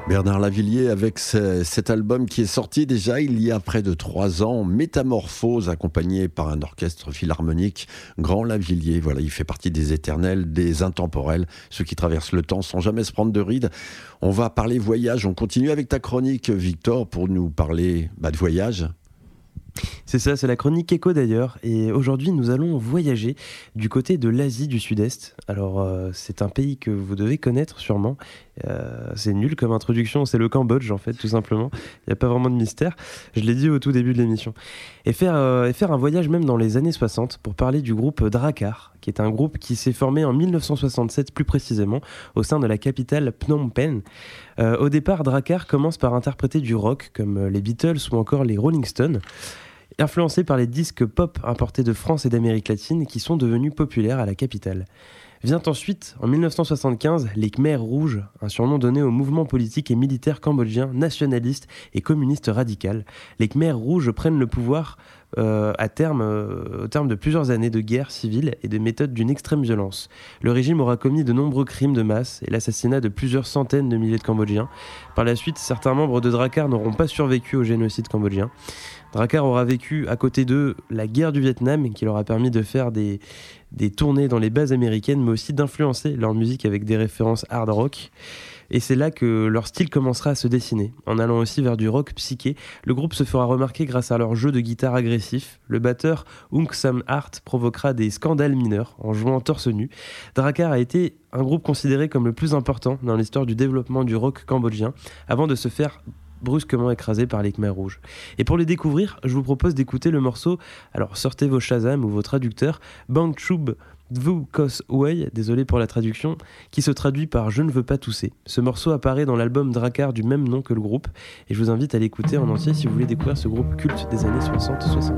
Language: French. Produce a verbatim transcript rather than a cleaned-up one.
Bernard Lavilliers avec ce- cet album qui est sorti déjà il y a près de trois ans, Métamorphose, accompagné par un orchestre philharmonique, Grand Lavilliers. Voilà, il fait partie des éternels, des intemporels, ceux qui traversent le temps sans jamais se prendre de rides. On va parler voyage, on continue avec ta chronique, Victor, pour nous parler bah, de voyage. C'est ça, c'est la chronique écho d'ailleurs. Et aujourd'hui, nous allons voyager du côté de l'Asie du Sud-Est. Alors, euh, c'est un pays que vous devez connaître sûrement. Euh, c'est nul comme introduction, c'est le Cambodge en fait, tout simplement. Il n'y a pas vraiment de mystère. Je l'ai dit au tout début de l'émission. Et faire, euh, et faire un voyage même dans les années soixante pour parler du groupe Drakkar, qui est un groupe qui s'est formé en mille neuf cent soixante-sept plus précisément, au sein de la capitale Phnom Penh. Euh, au départ, Drakkar commence par interpréter du rock comme les Beatles ou encore les Rolling Stones, influencés par les disques pop importés de France et d'Amérique latine qui sont devenus populaires à la capitale. Vient ensuite, en mille neuf cent soixante-quinze, les Khmers rouges, un surnom donné au mouvement politique et militaire cambodgien nationaliste et communiste radical. Les Khmers rouges prennent le pouvoir euh, à terme, euh, au terme de plusieurs années de guerre civile et de méthodes d'une extrême violence. Le régime aura commis de nombreux crimes de masse et l'assassinat de plusieurs centaines de milliers de Cambodgiens. Par la suite, certains membres de Drakkar n'auront pas survécu au génocide cambodgien. Drakkar aura vécu à côté d'eux la guerre du Vietnam qui leur a permis de faire des, des tournées dans les bases américaines mais aussi d'influencer leur musique avec des références hard rock. Et c'est là que leur style commencera à se dessiner. En allant aussi vers du rock psyché, le groupe se fera remarquer grâce à leur jeu de guitare agressif. Le batteur Ung Sam Hart provoquera des scandales mineurs en jouant torse nu. Drakkar a été un groupe considéré comme le plus important dans l'histoire du développement du rock cambodgien avant de se faire brusquement écrasé par les Khmers rouges. Et pour les découvrir, je vous propose d'écouter le morceau, alors sortez vos Shazam ou vos traducteurs, Bang Chub Dvu Kos Way, désolé pour la traduction, qui se traduit par Je ne veux pas tousser. Ce morceau apparaît dans l'album Drakkar du même nom que le groupe, et je vous invite à l'écouter en entier si vous voulez découvrir ce groupe culte des années soixante soixante-dix.